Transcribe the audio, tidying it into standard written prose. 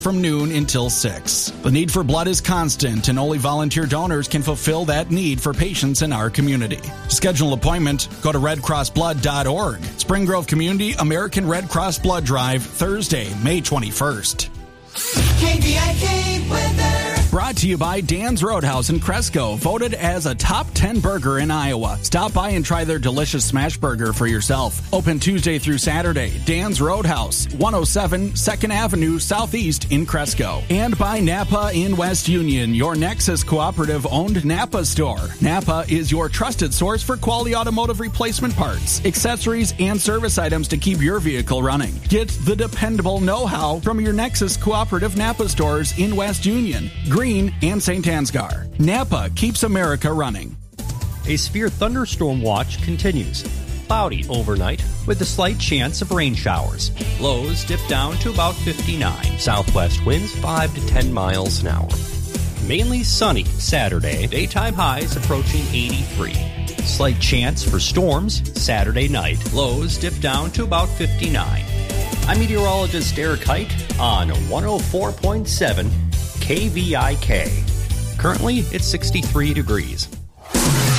from noon until 6. The need for blood is constant, and only volunteer donors can fulfill that need for patients in our community. To schedule an appointment, go to redcrossblood.org. Spring Grove Community American Red Cross Blood Drive, Thursday, May 21st. KVIK weather. Brought to you by Dan's Roadhouse in Cresco, voted as a top 10 burger in Iowa. Stop by and try their delicious smash burger for yourself. Open Tuesday through Saturday. Dan's Roadhouse, 107 2nd Avenue Southeast in Cresco. And by Napa in West Union, your Nexus Cooperative-owned Napa store. Napa is your trusted source for quality automotive replacement parts, accessories, and service items to keep your vehicle running. Get the dependable know-how from your Nexus Cooperative Napa stores in West Union, Green, and St. Ansgar. Napa keeps America running. A severe thunderstorm watch continues. Cloudy overnight with a slight chance of rain showers. Lows dip down to about 59. Southwest winds 5 to 10 miles an hour. Mainly sunny Saturday. Daytime highs approaching 83. Slight chance for storms Saturday night. Lows dip down to about 59. I'm meteorologist Derek Height on 104.7 KVIK. Currently, it's 63 degrees.